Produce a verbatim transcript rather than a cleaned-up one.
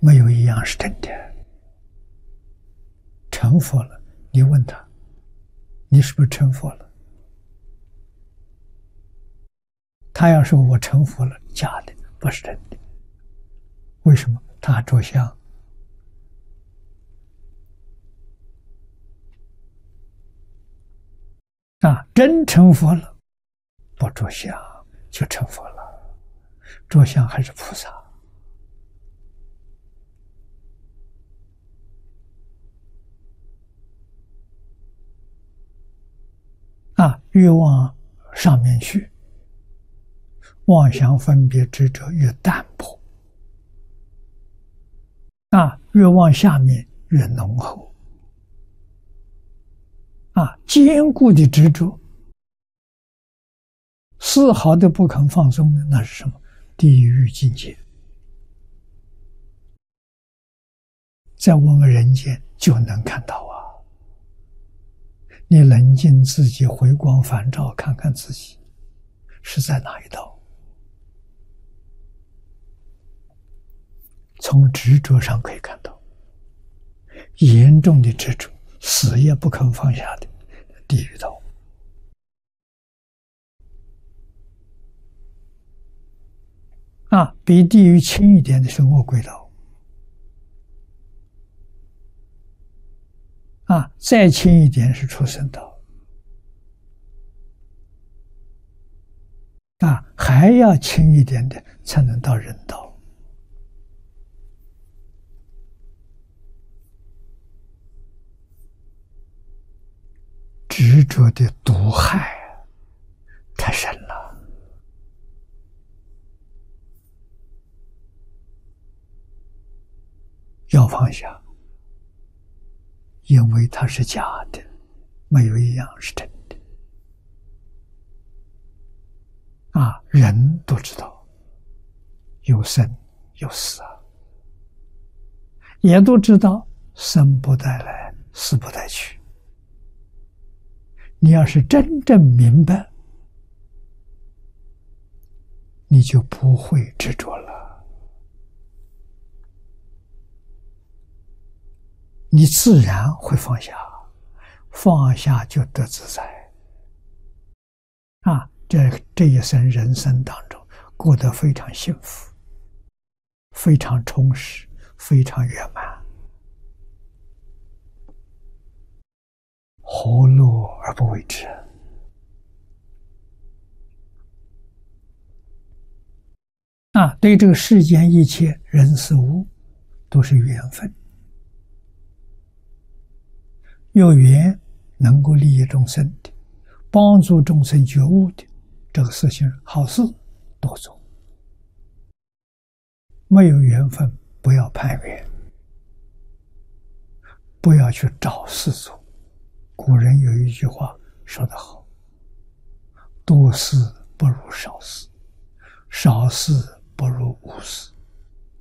没有一样是真的。成佛了，你问他，你是不是成佛了？他要说我成佛了，假的，不是真的。为什么？他着相。啊，真成佛了，不着相就成佛了，着相还是菩萨。啊，越往上面去，妄想分别执着越淡薄，啊，越往下面越浓厚。啊，坚固的执着，丝毫都不肯放松的，那是什么？地狱境界。在我们人间就能看到啊！你冷静自己，回光返照，看看自己是在哪一道。从执着上可以看到，严重的执着，死也不肯放下的地狱道。啊，比地狱轻一点的是恶鬼道。啊，再轻一点是畜生道。啊，还要轻一点的才能到人道。执着的毒害太深了，要放下，因为它是假的，没有一样是真的。啊，人都知道有生有死啊，也都知道生不带来，死不带去。你要是真正明白，你就不会执着了，你自然会放下，放下就得自在。啊，这这一生人生当中过得非常幸福，非常充实，非常圆满。何乐而不为之？啊，对这个世间一切人事物都是缘分，有缘能够利益众生的，帮助众生觉悟的，这个事情好事多做。没有缘分，不要攀缘，不要去找事做。古人有一句话说得好，多事不如少事，少事不如无事。